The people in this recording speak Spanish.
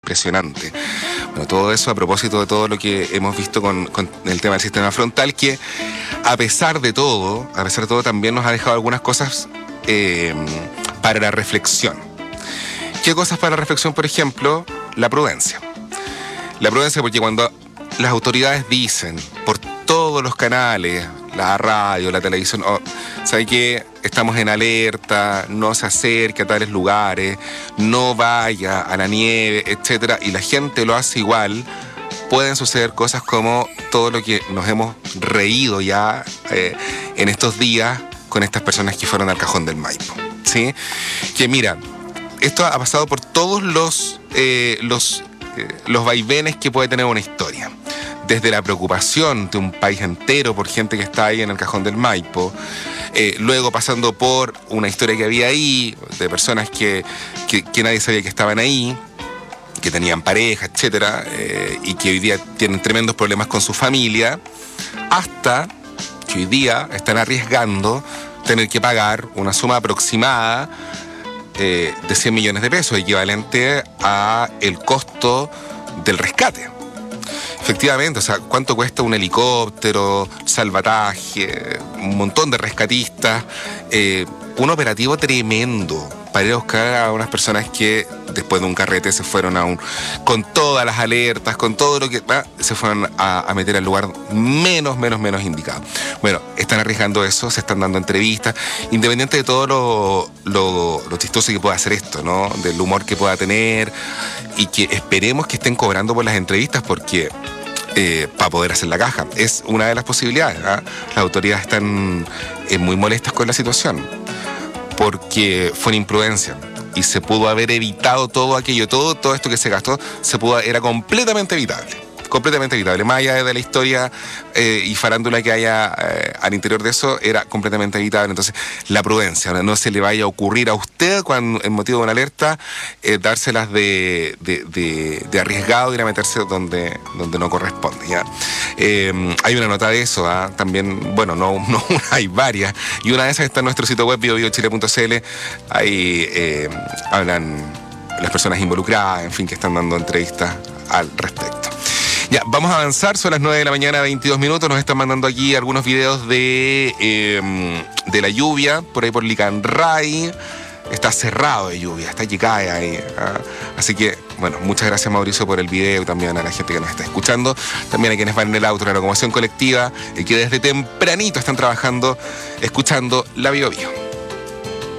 impresionante. Bueno, todo eso a propósito de todo lo que hemos visto con el tema del sistema frontal, que a pesar de todo también nos ha dejado algunas cosas para la reflexión. ¿Qué cosas para la reflexión? Por ejemplo, la prudencia. La prudencia, porque cuando las autoridades dicen por todos los canales, la radio, la televisión, ¿sabe qué? Estamos en alerta, no se acerque a tales lugares, no vaya a la nieve, etcétera, y la gente lo hace igual, pueden suceder cosas como todo lo que nos hemos reído ya en estos días con estas personas que fueron al Cajón del Maipo, ¿sí? Que mira, esto ha pasado por todos los vaivenes que puede tener una historia. Desde la preocupación de un país entero por gente que está ahí en el Cajón del Maipo, luego pasando por una historia que había ahí, de personas que nadie sabía que estaban ahí, que tenían pareja, etcétera, y que hoy día tienen tremendos problemas con su familia, hasta que hoy día están arriesgando tener que pagar una suma aproximada de 100 millones de pesos, equivalente a el costo del rescate. Efectivamente, o sea, ¿cuánto cuesta un helicóptero, salvataje, un montón de rescatistas? Un operativo tremendo para ir a buscar a unas personas que después de un carrete se fueron con todas las alertas, con todo lo que se fueron a meter al lugar menos indicado. Bueno, están arriesgando eso, se están dando entrevistas, independiente de todo lo chistoso que pueda hacer esto, ¿no? Del humor que pueda tener, y que esperemos que estén cobrando por las entrevistas, porque para poder hacer la caja es una de las posibilidades, ¿eh? Las autoridades están muy molestas con la situación, porque fue una imprudencia y se pudo haber evitado todo aquello, todo esto que se gastó, era completamente evitable. Completamente evitable. Más allá de la historia y farándula que haya al interior de eso, era completamente evitable. Entonces, la prudencia, no se le vaya a ocurrir a usted, cuando en motivo de una alerta, dárselas de arriesgado, ir a meterse donde no corresponde, ¿ya? Hay una nota de eso, también, bueno, no una, hay varias, y una de esas está en nuestro sitio web, biobiochile.cl. Ahí hablan las personas involucradas, en fin, que están dando entrevistas al respecto. Ya, vamos a avanzar, son las 9 de la mañana, 22 minutos, nos están mandando aquí algunos videos de la lluvia, por ahí por Licanray, está cerrado de lluvia, está que cae ahí, así que, bueno, muchas gracias Mauricio por el video, y también a la gente que nos está escuchando, también a quienes van en el auto, en la locomoción colectiva, y que desde tempranito están trabajando, escuchando la Bio Bio.